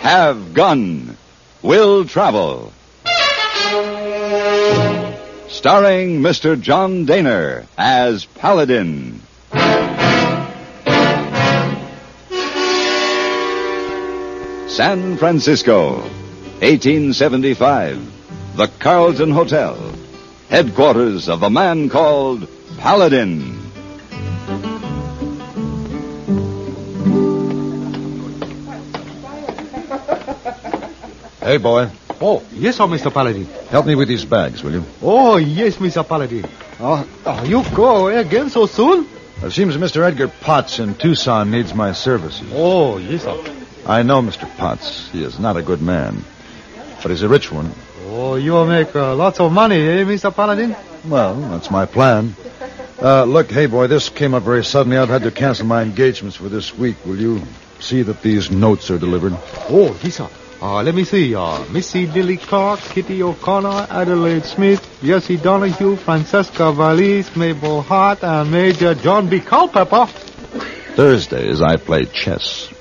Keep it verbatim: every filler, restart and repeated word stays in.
Have Gun, Will Travel. Starring Mister John Daner as Paladin. San Francisco, eighteen seventy-five. The Carlton Hotel, headquarters of a man called Paladin. Hey, boy. Oh, yes, sir, Mister Paladin. Help me with these bags, will you? Oh, yes, Mister Paladin. Oh, oh, you go again so soon? It seems Mister Edgar Potts in Tucson needs my services. Oh, yes, sir. I know Mister Potts. He is not a good man, but he's a rich one. Oh, you'll make uh, lots of money, eh, Mister Paladin? Well, that's my plan. Uh, look, hey, boy, this came up very suddenly. I've had to cancel my engagements for this week. Will you see that these notes are delivered? Oh, yes, sir. Uh, let me see. Uh, Missy Lily Clark, Kitty O'Connor, Adelaide Smith, Jesse Donahue, Francesca Valise, Mabel Hart, and Major John B. Culpepper. Thursdays, I play chess.